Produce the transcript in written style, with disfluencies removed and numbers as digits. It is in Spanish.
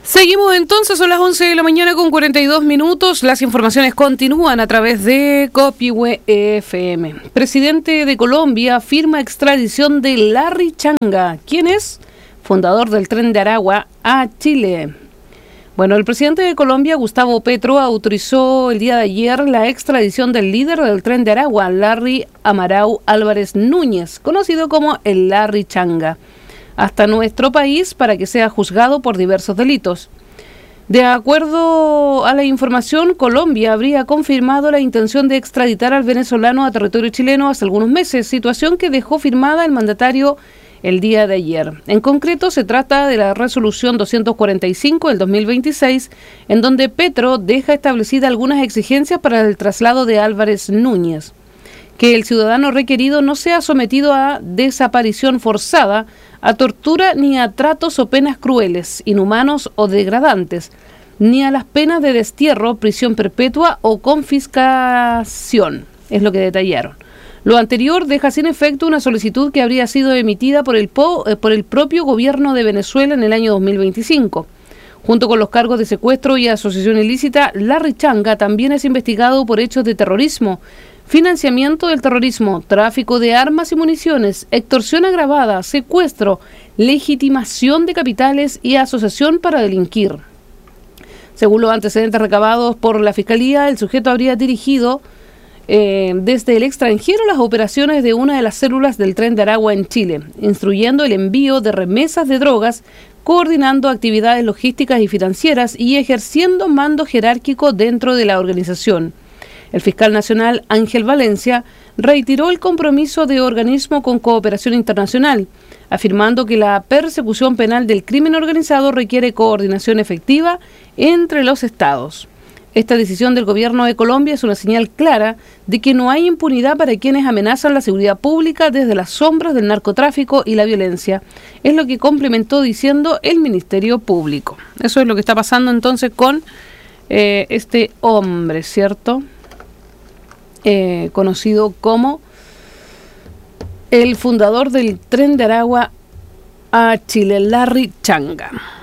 Seguimos entonces, son las 11 de la mañana con 42 minutos. Las informaciones continúan a través de Copihue FM. Presidente de Colombia firma extradición de Larry Changa. ¿Quién es? Fundador del Tren de Aragua a Chile. Bueno, el presidente de Colombia, Gustavo Petro, autorizó el día de ayer la extradición del líder del Tren de Aragua, Larry Amarau Álvarez Núñez, conocido como el Larry Changa, hasta nuestro país para que sea juzgado por diversos delitos. De acuerdo a la información, Colombia habría confirmado la intención de extraditar al venezolano a territorio chileno hace algunos meses, situación que dejó firmada el mandatario el día de ayer. En concreto, se trata de la resolución 245 del 2026, en donde Petro deja establecida algunas exigencias para el traslado de Álvarez Núñez: que el ciudadano requerido no sea sometido a desaparición forzada, a tortura ni a tratos o penas crueles, inhumanos o degradantes, ni a las penas de destierro, prisión perpetua o confiscación, es lo que detallaron. Lo anterior deja sin efecto una solicitud que habría sido emitida por el propio gobierno de Venezuela en el año 2025. Junto con los cargos de secuestro y asociación ilícita, Larry Changa también es investigado por hechos de terrorismo, financiamiento del terrorismo, tráfico de armas y municiones, extorsión agravada, secuestro, legitimación de capitales y asociación para delinquir. Según los antecedentes recabados por la Fiscalía, el sujeto habría dirigido desde el extranjero las operaciones de una de las células del Tren de Aragua en Chile, instruyendo el envío de remesas de drogas, coordinando actividades logísticas y financieras y ejerciendo mando jerárquico dentro de la organización. El fiscal nacional Ángel Valencia reiteró el compromiso de organismo con cooperación internacional, afirmando que la persecución penal del crimen organizado requiere coordinación efectiva entre los estados. Esta decisión del gobierno de Colombia es una señal clara de que no hay impunidad para quienes amenazan la seguridad pública desde las sombras del narcotráfico y la violencia. Es lo que complementó diciendo el Ministerio Público. Eso es lo que está pasando entonces con este hombre, ¿cierto? Conocido como el fundador del Tren de Aragua a Chile, Larry Changa.